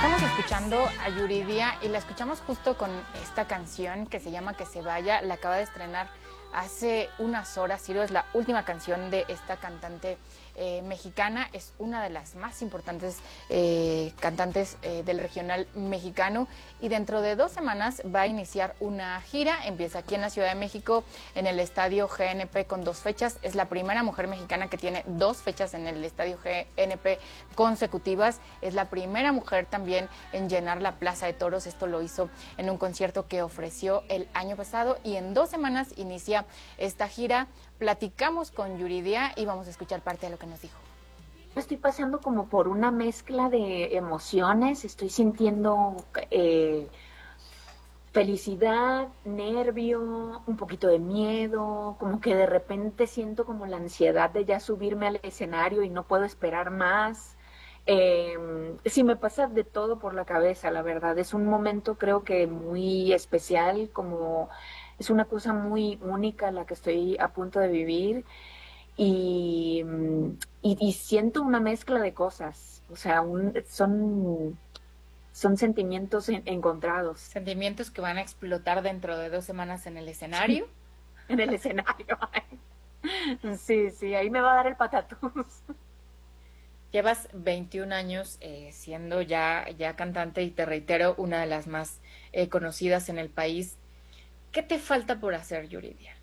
Estamos escuchando a Yuridia y la escuchamos justo con esta canción que se llama Que se vaya. La acaba de estrenar hace unas horas. Ciro, es la última canción de esta cantante mexicana. Es una de las más importantes cantantes del regional mexicano, y dentro de 2 semanas va a iniciar una gira. Empieza aquí en la Ciudad de México, en el Estadio GNP, con 2 fechas. Es la primera mujer mexicana que tiene 2 fechas en el Estadio GNP consecutivas. Es la primera mujer también en llenar la Plaza de Toros. Esto lo hizo en un concierto que ofreció el año pasado, y en 2 semanas inicia esta gira. Platicamos con Yuridia y vamos a escuchar parte de lo que nos dijo. Estoy pasando como por una mezcla de emociones. Estoy sintiendo felicidad, nervio, un poquito de miedo, como que de repente siento como la ansiedad de ya subirme al escenario y no puedo esperar más. Sí, me pasa de todo por la cabeza, la verdad. Es un momento, creo que muy especial, como es una cosa muy única la que estoy a punto de vivir. Y, y siento una mezcla de cosas, o sea, son sentimientos encontrados. Sentimientos que van a explotar dentro de 2 semanas en el escenario. En el escenario. Sí, sí, ahí me va a dar el patatús. Llevas 21 años siendo ya cantante, y te reitero, una de las más conocidas en el país. ¿Qué te falta por hacer, Yuridia?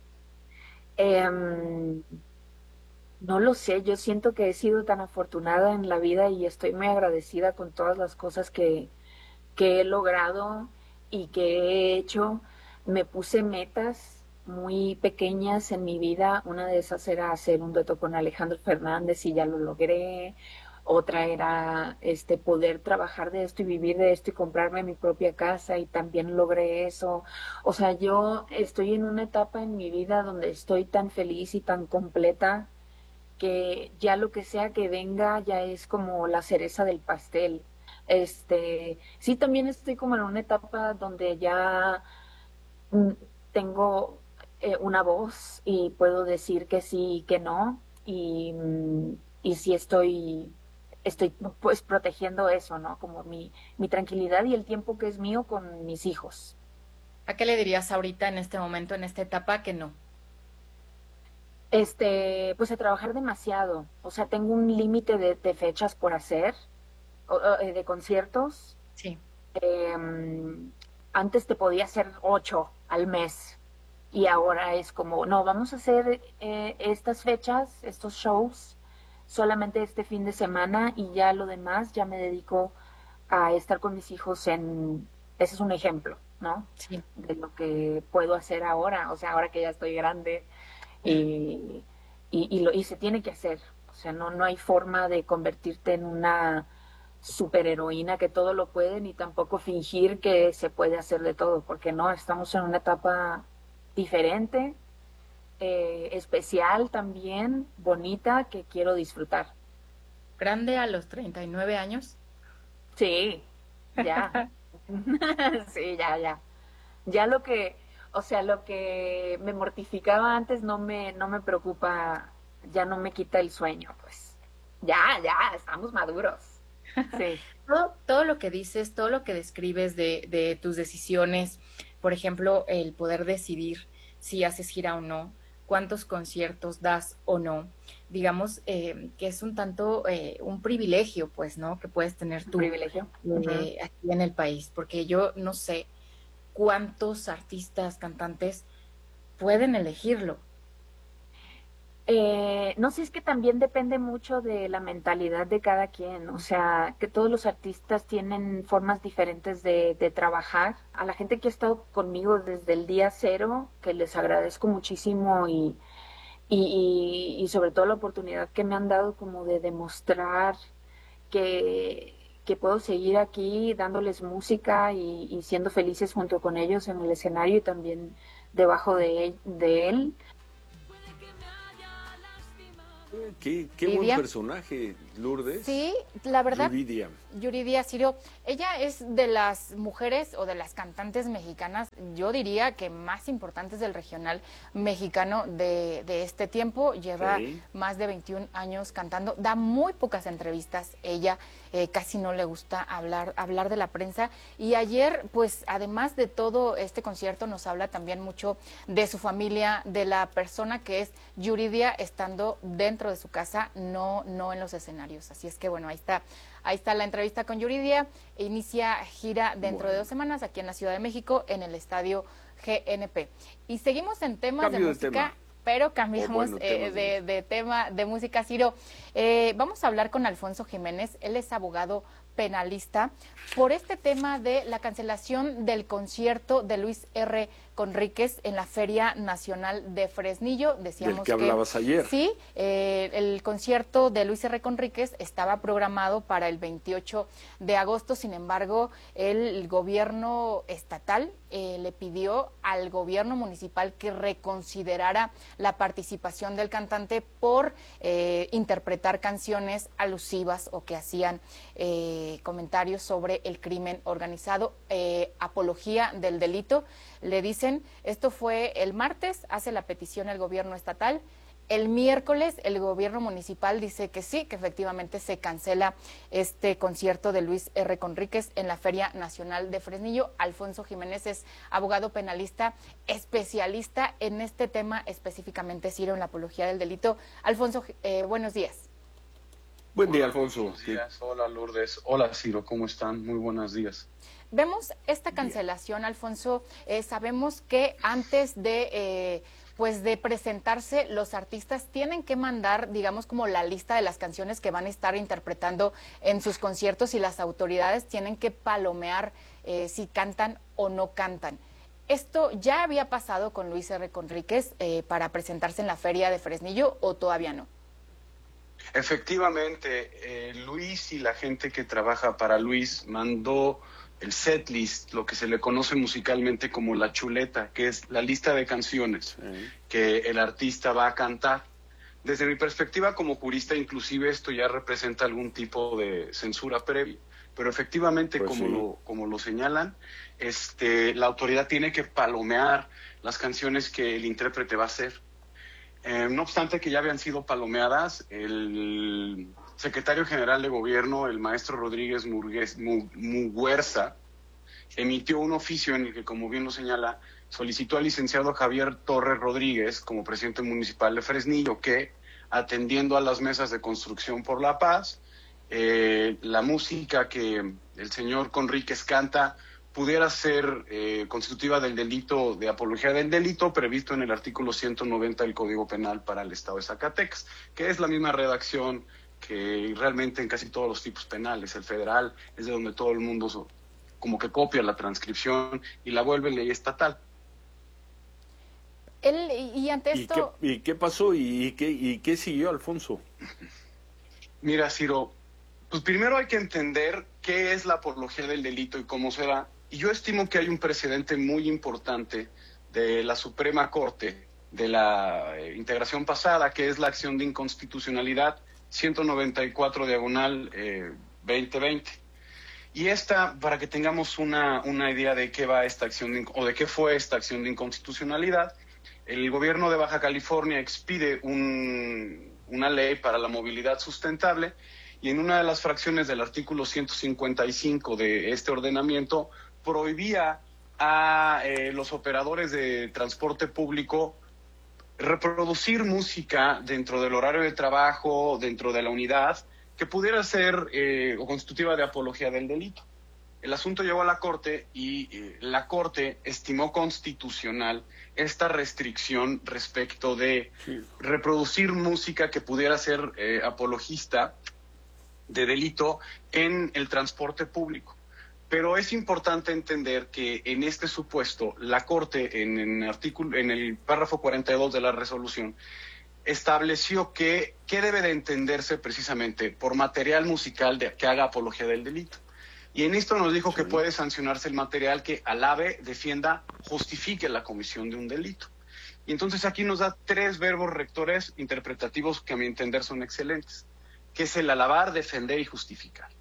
Em, no lo sé, yo siento que he sido tan afortunada en la vida y estoy muy agradecida con todas las cosas que he logrado y que he hecho. Me puse metas muy pequeñas en mi vida. Una de esas era hacer un dueto con Alejandro Fernández y ya lo logré. Otra era poder trabajar de esto y vivir de esto y comprarme mi propia casa, y también logré eso. O sea, yo estoy en una etapa en mi vida donde estoy tan feliz y tan completa que ya lo que sea que venga ya es como la cereza del pastel. Sí, también estoy como en una etapa donde ya mm, tengo una voz y puedo decir que sí y que no, y sí estoy pues protegiendo eso, ¿no? Como mi tranquilidad y el tiempo que es mío con mis hijos. ¿A qué le dirías ahorita, en este momento, en esta etapa, que no? Pues a trabajar demasiado. O sea, tengo un límite de fechas por hacer, de conciertos. Sí. Em, Antes te podía hacer 8 al mes, y ahora es como, no, vamos a hacer estas fechas, estos shows, solamente este fin de semana, y ya lo demás ya me dedico a estar con mis hijos ese es un ejemplo, ¿no? Sí. De lo que puedo hacer ahora, o sea, ahora que ya estoy grande, y, y se tiene que hacer. O sea, no hay forma de convertirte en una superheroína que todo lo puede, ni tampoco fingir que se puede hacer de todo, porque no, estamos en una etapa diferente, especial también, bonita, que quiero disfrutar. Grande a los 39 años. Sí, ya. Sí, ya, ya. Ya o sea, lo que me mortificaba antes no me preocupa, ya no me quita el sueño, pues. Ya, ya, estamos maduros. Sí. Todo lo que dices, todo lo que describes de tus decisiones, por ejemplo, el poder decidir si haces gira o no, cuántos conciertos das o no, digamos que es un tanto un privilegio, pues, ¿no? Que puedes tener Un tú privilegio. Ujú. aquí en el país, porque yo no sé cuántos artistas, cantantes pueden elegirlo. No sé, es que también depende mucho de la mentalidad de cada quien, o sea, que todos los artistas tienen formas diferentes de trabajar. A la gente que ha estado conmigo desde el día cero, que les agradezco muchísimo, y sobre todo la oportunidad que me han dado como de demostrar que puedo seguir aquí dándoles música y siendo felices junto con ellos en el escenario y también debajo de él. Qué buen Lidia. personaje, Lourdes. Sí, la verdad, Yuridia. Yuridia Ciro, ella es de las mujeres o de las cantantes mexicanas, yo diría que más importantes del regional mexicano de este tiempo. Lleva más de 21 años cantando, da muy pocas entrevistas ella, casi no le gusta hablar de la prensa. Y ayer, pues además de todo este concierto, nos habla también mucho de su familia, de la persona que es Yuridia estando dentro de su casa, no en los escenarios. Así es que bueno, ahí está la entrevista con Yuridia. Inicia gira dentro de 2 semanas aquí en la Ciudad de México, en el estadio GNP. Y seguimos en temas de música, pero cambiamos de tema de música. Ciro, vamos a hablar con Alfonso Jiménez. Él es abogado penalista por este tema de la cancelación del concierto de Luis R. Conríquez en la Feria Nacional de Fresnillo. Decíamos del que hablabas ayer. Sí, el concierto de Luis R. Conríquez estaba programado para el 28 de agosto, sin embargo, el gobierno estatal le pidió al gobierno municipal que reconsiderara la participación del cantante por interpretar canciones alusivas o que hacían comentarios sobre el crimen organizado, apología del delito. Le dicen, esto fue el martes, hace la petición el gobierno estatal. El miércoles el gobierno municipal dice que sí, que efectivamente se cancela este concierto de Luis R. Conríquez en la Feria Nacional de Fresnillo. Alfonso Jiménez es abogado penalista, especialista en este tema, específicamente, Ciro, en la apología del delito. Alfonso, buenos días. Buen día, Alfonso. Buenos días. Hola, Lourdes. Hola, Ciro. ¿Cómo están? Muy buenos días. Vemos esta cancelación, Alfonso. Sabemos que antes de presentarse, los artistas tienen que mandar, digamos, como la lista de las canciones que van a estar interpretando en sus conciertos, y las autoridades tienen que palomear si cantan o no cantan. ¿Esto ya había pasado con Luis R. Conríquez para presentarse en la Feria de Fresnillo o todavía no? Efectivamente, Luis y la gente que trabaja para Luis mandó el setlist, lo que se le conoce musicalmente como la chuleta, que es la lista de canciones que el artista va a cantar. Desde mi perspectiva como jurista, inclusive esto ya representa algún tipo de censura previa, pero efectivamente, pues como lo señalan, la autoridad tiene que palomear las canciones que el intérprete va a hacer. No obstante que ya habían sido palomeadas, el secretario general de gobierno, el maestro Rodríguez Muguerza, emitió un oficio en el que, como bien lo señala, solicitó al licenciado Javier Torres Rodríguez como presidente municipal de Fresnillo que, atendiendo a las mesas de construcción por la paz, la música que el señor Conríquez canta pudiera ser constitutiva del delito de apología del delito previsto en el artículo 190 del Código Penal para el Estado de Zacatecas, que es la misma redacción que realmente en casi todos los tipos penales. El federal es de donde todo el mundo como que copia la transcripción y la vuelve ley estatal. Y ante esto... ¿Y qué pasó? ¿Y qué siguió, Alfonso? Mira, Ciro, pues primero hay que entender qué es la apología del delito y cómo se da. Y yo estimo que hay un precedente muy importante de la Suprema Corte de la integración pasada, que es la acción de inconstitucionalidad 194 diagonal 2020. Y esta, para que tengamos una idea de qué va esta acción o de qué fue esta acción de inconstitucionalidad, el gobierno de Baja California expide una ley para la movilidad sustentable, y en una de las fracciones del artículo 155 de este ordenamiento prohibía a los operadores de transporte público reproducir música dentro del horario de trabajo, dentro de la unidad, que pudiera ser o constitutiva de apología del delito. El asunto llegó a la Corte y la Corte estimó constitucional esta restricción respecto de reproducir música que pudiera ser apologista de delito en el transporte público. Pero es importante entender que en este supuesto la Corte en el párrafo 42 de la resolución estableció qué debe de entenderse precisamente por material musical que haga apología del delito. Y en esto nos dijo que puede sancionarse el material que alabe, defienda, justifique la comisión de un delito. Y entonces aquí nos da 3 verbos rectores interpretativos que a mi entender son excelentes, que es el alabar, defender y justificar.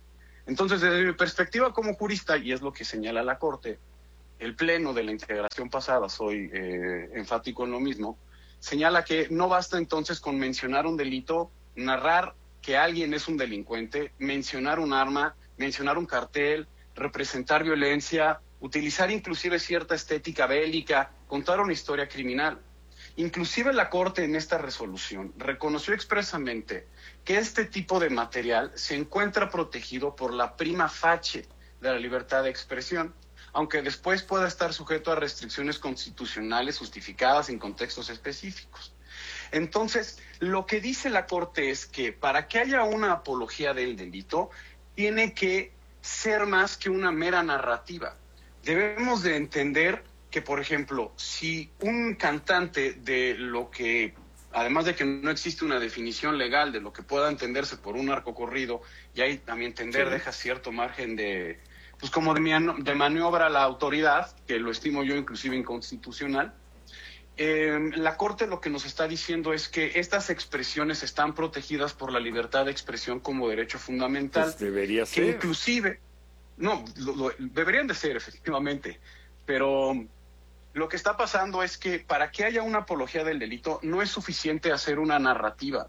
Entonces, desde mi perspectiva como jurista, y es lo que señala la Corte, el Pleno de la integración pasada, soy enfático en lo mismo, señala que no basta entonces con mencionar un delito, narrar que alguien es un delincuente, mencionar un arma, mencionar un cartel, representar violencia, utilizar inclusive cierta estética bélica, contar una historia criminal. Inclusive la Corte en esta resolución reconoció expresamente que este tipo de material se encuentra protegido por la prima facie de la libertad de expresión, aunque después pueda estar sujeto a restricciones constitucionales justificadas en contextos específicos. Entonces, lo que dice la Corte es que para que haya una apología del delito, tiene que ser más que una mera narrativa. Debemos de entender que, por ejemplo, si un cantante de lo que, además de que no existe una definición legal de lo que pueda entenderse por un narcocorrido, y ahí también entender deja cierto margen de, pues como de maniobra a la autoridad, que lo estimo yo inclusive inconstitucional, la Corte lo que nos está diciendo es que estas expresiones están protegidas por la libertad de expresión como derecho fundamental. Pues debería que ser. Inclusive, no, deberían de ser efectivamente, pero lo que está pasando es que para que haya una apología del delito no es suficiente hacer una narrativa.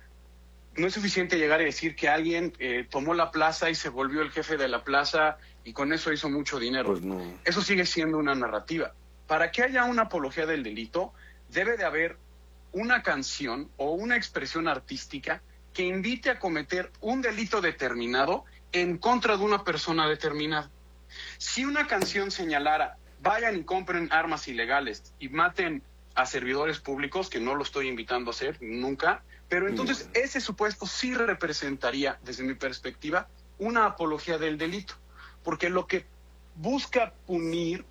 No es suficiente llegar y decir que alguien tomó la plaza y se volvió el jefe de la plaza y con eso hizo mucho dinero. Pues no. Eso sigue siendo una narrativa. Para que haya una apología del delito, debe de haber una canción o una expresión artística que invite a cometer un delito determinado en contra de una persona determinada. Si una canción señalara, vayan y compren armas ilegales y maten a servidores públicos, que no lo estoy invitando a hacer nunca, pero entonces ese supuesto sí representaría, desde mi perspectiva, una apología del delito, porque lo que busca punir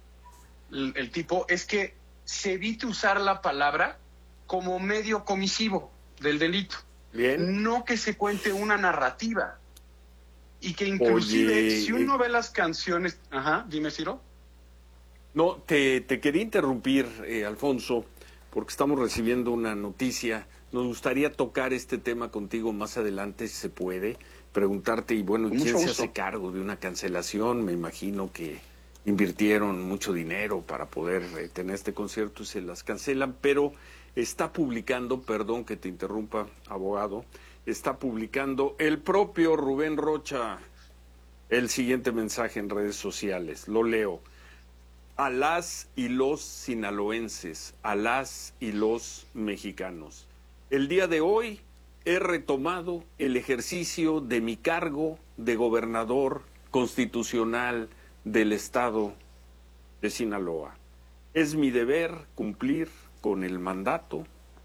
el tipo es que se evite usar la palabra como medio comisivo del delito. Bien. No que se cuente una narrativa. Y que inclusive, Oye, si uno ve las canciones... Ajá, dime, Ciro. No, te quería interrumpir, Alfonso, porque estamos recibiendo una noticia. Nos gustaría tocar este tema contigo más adelante, si se puede. Preguntarte, y bueno, ¿quién se hace cargo de una cancelación? Me imagino que invirtieron mucho dinero para poder tener este concierto y se las cancelan, pero está publicando, perdón que te interrumpa, abogado, está publicando el propio Rubén Rocha el siguiente mensaje en redes sociales. Lo leo. A las y los sinaloenses, a las y los mexicanos. El día de hoy he retomado el ejercicio de mi cargo de gobernador constitucional del estado de Sinaloa. Es mi deber cumplir con el mandato.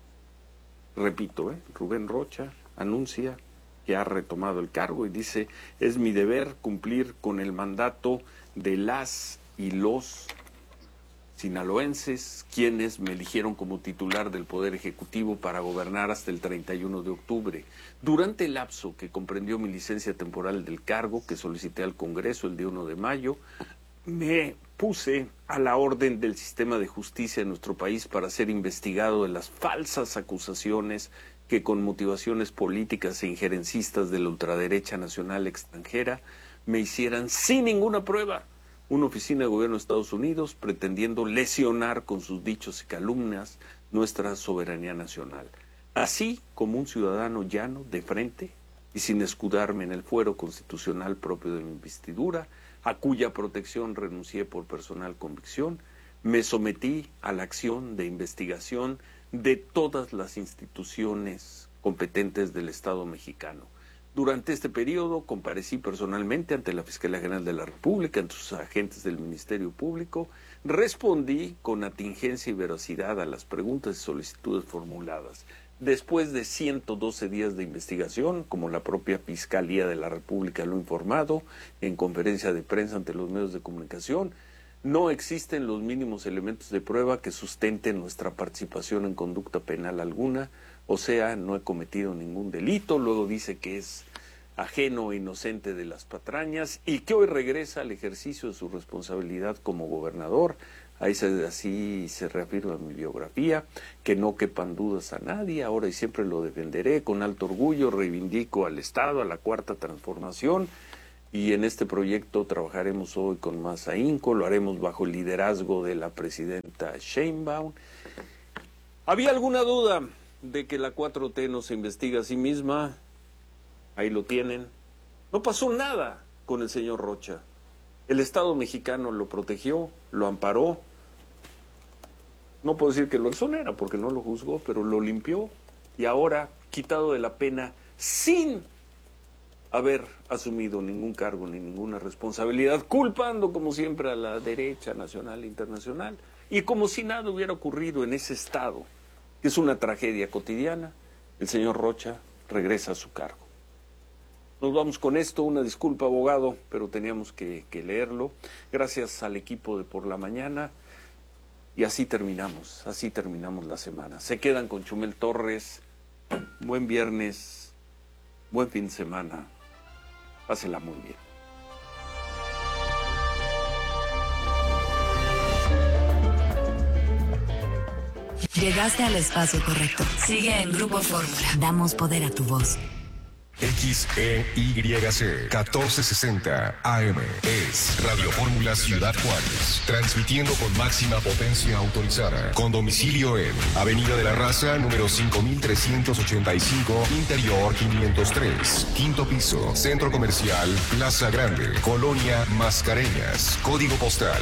Repito, Rubén Rocha anuncia que ha retomado el cargo y dice, es mi deber cumplir con el mandato de las y los sinaloenses, quienes me eligieron como titular del Poder Ejecutivo para gobernar hasta el 31 de octubre. Durante el lapso que comprendió mi licencia temporal del cargo, que solicité al Congreso el día 1 de mayo, me puse a la orden del sistema de justicia de nuestro país para ser investigado de las falsas acusaciones que con motivaciones políticas e injerencistas de la ultraderecha nacional extranjera me hicieran sin ninguna prueba una oficina de gobierno de Estados Unidos pretendiendo lesionar con sus dichos y calumnias nuestra soberanía nacional. Así como un ciudadano llano, de frente, y sin escudarme en el fuero constitucional propio de mi investidura, a cuya protección renuncié por personal convicción, me sometí a la acción de investigación de todas las instituciones competentes del Estado mexicano. Durante este periodo comparecí personalmente ante la Fiscalía General de la República, ante sus agentes del Ministerio Público, respondí con atingencia y veracidad a las preguntas y solicitudes formuladas. Después de 112 días de investigación, como la propia Fiscalía de la República lo ha informado en conferencia de prensa ante los medios de comunicación, no existen los mínimos elementos de prueba que sustenten nuestra participación en conducta penal alguna, o sea, no he cometido ningún delito. Luego dice que es ajeno e inocente de las patrañas y que hoy regresa al ejercicio de su responsabilidad como gobernador. Así se reafirma mi biografía, que no quepan dudas a nadie, ahora y siempre lo defenderé con alto orgullo, reivindico al Estado, a la Cuarta Transformación, y en este proyecto trabajaremos hoy con más ahínco, lo haremos bajo el liderazgo de la presidenta Sheinbaum. ¿Había alguna duda de que la 4T no se investiga a sí misma? Ahí lo tienen. No pasó nada con el señor Rocha. El Estado mexicano lo protegió, lo amparó. No puedo decir que lo exonera porque no lo juzgó, pero lo limpió. Y ahora, quitado de la pena, sin haber asumido ningún cargo ni ninguna responsabilidad, culpando como siempre a la derecha nacional e internacional, y como si nada hubiera ocurrido en ese Estado, que es una tragedia cotidiana, el señor Rocha regresa a su cargo. Nos vamos con esto, una disculpa, abogado, pero teníamos que leerlo. Gracias al equipo de Por la Mañana. Y así terminamos la semana. Se quedan con Chumel Torres. Buen viernes, buen fin de semana. Pásela muy bien. Llegaste al espacio correcto. Sigue en Grupo Fórmula. Damos poder a tu voz. XEYC 1460 AM es Radio Fórmula Ciudad Juárez, transmitiendo con máxima potencia autorizada, con domicilio en Avenida de la Raza, número 5385, Interior 503, quinto piso, Centro Comercial Plaza Grande, Colonia Mascareñas, código postal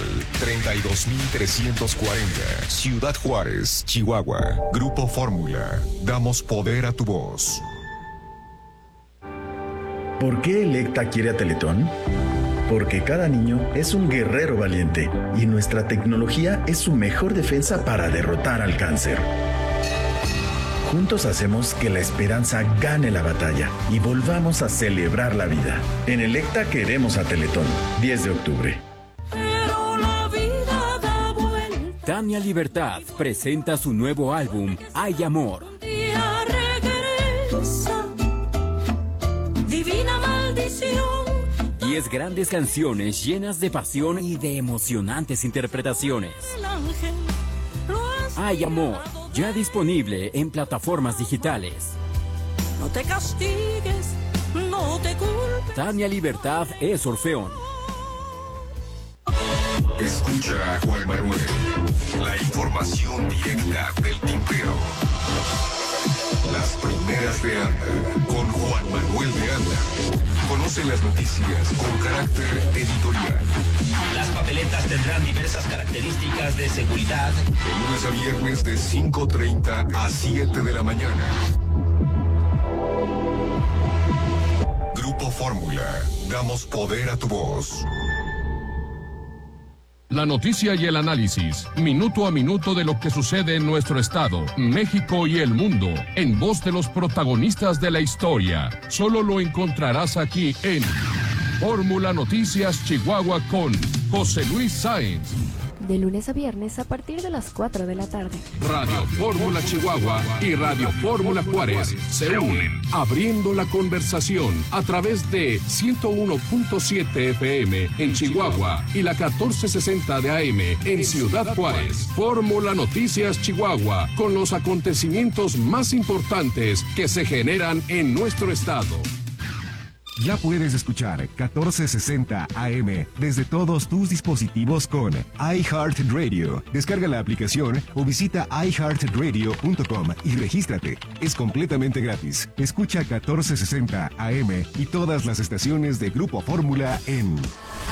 32340, Ciudad Juárez, Chihuahua. Grupo Fórmula, damos poder a tu voz. ¿Por qué Electa quiere a Teletón? Porque cada niño es un guerrero valiente y nuestra tecnología es su mejor defensa para derrotar al cáncer. Juntos hacemos que la esperanza gane la batalla y volvamos a celebrar la vida. En Electa queremos a Teletón. 10 de octubre. Tania Libertad presenta su nuevo álbum, Hay Amor. 10 grandes canciones llenas de pasión y de emocionantes interpretaciones. Hay Amor, ya disponible en plataformas digitales. No te castigues, no te culpes. Tania Libertad es Orfeón. Escucha a Juan Manuel, la información directa del tintero. Las primeras de Anda, con Juan Manuel de Anda. Conoce las noticias con carácter editorial. Las papeletas tendrán diversas características de seguridad. De lunes a viernes de 5:30 a 7 de la mañana. Grupo Fórmula, damos poder a tu voz. La noticia y el análisis, minuto a minuto de lo que sucede en nuestro estado, México y el mundo, en voz de los protagonistas de la historia. Solo lo encontrarás aquí en Fórmula Noticias Chihuahua con José Luis Sáenz. De lunes a viernes a partir de las 4 de la tarde. Radio Fórmula Chihuahua y Radio Fórmula Juárez se unen, abriendo la conversación a través de 101.7 FM en Chihuahua y la 1460 de AM en Ciudad Juárez. Fórmula Noticias Chihuahua, con los acontecimientos más importantes que se generan en nuestro estado. Ya puedes escuchar 1460 AM desde todos tus dispositivos con iHeartRadio. Descarga la aplicación o visita iHeartRadio.com y regístrate. Es completamente gratis. Escucha 1460 AM y todas las estaciones de Grupo Fórmula en